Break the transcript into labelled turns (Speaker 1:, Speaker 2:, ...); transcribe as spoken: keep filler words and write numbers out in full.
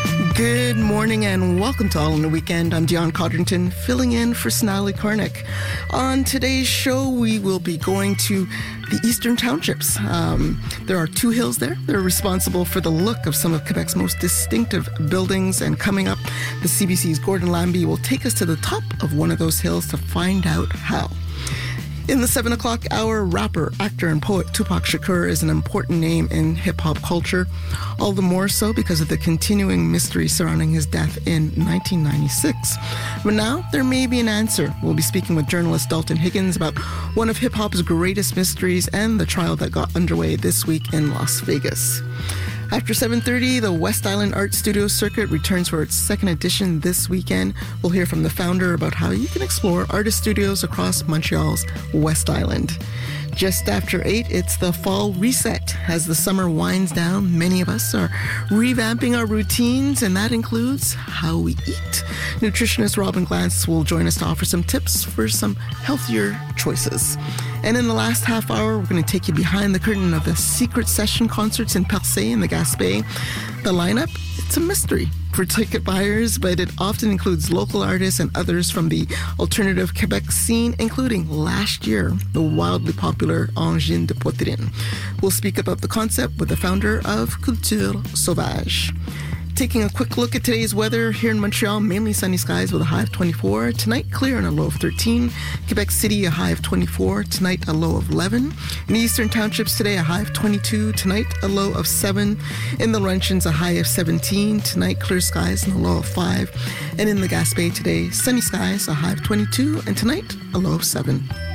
Speaker 1: Good morning and welcome to All in the Weekend. I'm Dion Codrington, filling in for Sonali Karnik. On today's show, we will be going to the Eastern Townships. Um, there are two hills there. They're responsible for the look of some of Quebec's most distinctive buildings. And coming up, the C B C's Gordon Lambie will take us to the top of one of those hills to find out how. In the seven o'clock hour, rapper, actor, and poet Tupac Shakur is an important name in hip-hop culture, all the more so because of the continuing mystery surrounding his death in nineteen ninety-six. But now, there may be an answer. We'll be speaking with journalist Dalton Higgins about one of hip-hop's greatest mysteries and the trial that got underway this week in Las Vegas. After seven thirty, the West Island Art Studio Circuit returns for its second edition this weekend. We'll hear from the founder about how you can explore artist studios across Montreal's West Island. Just after eight, it's the fall reset. As the summer winds down, many of us are revamping our routines, and that includes how we eat. Nutritionist Robin Glantz will join us to offer some tips for some healthier choices. And in the last half hour, we're going to take you behind the curtain of the Secret Session concerts in Percé in the Gaspé. The lineup, it's a mystery for ticket buyers, but it often includes local artists and others from the alternative Quebec scene, including last year, the wildly popular Angine de Poitrine. We'll speak about the concept with the founder of Culture Sauvage. Taking a quick look at today's weather here in Montreal, mainly sunny skies with a high of twenty-four. Tonight, clear and a low of thirteen. Quebec City, a high of twenty-four. Tonight, a low of eleven. In the Eastern Townships today, a high of twenty-two. Tonight, a low of seven. In the Laurentians, a high of seventeen. Tonight, clear skies and a low of five. And in the Gaspé today, sunny skies, a high of twenty-two. And tonight, a low of seven.